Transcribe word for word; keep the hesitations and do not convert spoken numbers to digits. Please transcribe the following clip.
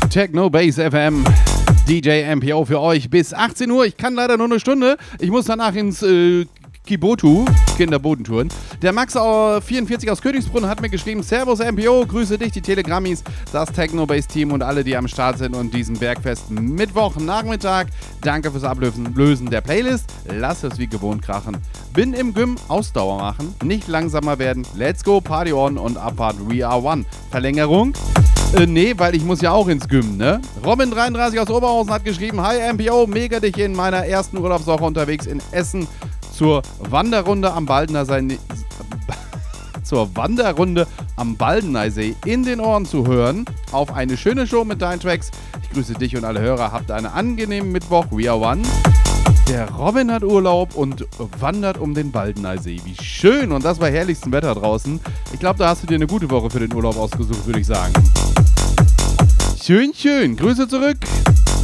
Techno Bass F M. D J M P O für euch bis achtzehn Uhr. Ich kann leider nur eine Stunde. Ich muss danach ins äh, Kibotu, Kinderbodentouren. Der Max vierundvierzig aus Königsbrunn hat mir geschrieben: Servus M P O, grüße dich, die Telegrammis, das Techno Bass Team und alle, die am Start sind und diesen Bergfest Mittwochnachmittag. Danke fürs Ablösen Lösen der Playlist. Lass es wie gewohnt krachen. Bin im Gym Ausdauer machen, nicht langsamer werden. Let's go, Party on und Abfahrt We Are One. Verlängerung? Äh, nee, weil ich muss ja auch ins Gym, ne? Robin dreiunddreißig aus Oberhausen hat geschrieben: Hi M P O, mega dich in meiner ersten Urlaubswoche unterwegs in Essen zur Wanderrunde am Baldeneysee zur Wanderrunde am Baldeneysee in den Ohren zu hören. Auf eine schöne Show mit deinen Tracks. Ich grüße dich und alle Hörer. Habt einen angenehmen Mittwoch. We are one. Der Robin hat Urlaub und wandert um den Baldeneysee. Wie schön. Und das bei herrlichstem Wetter draußen. Ich glaube, da hast du dir eine gute Woche für den Urlaub ausgesucht, würde ich sagen. Schön, schön. Grüße zurück.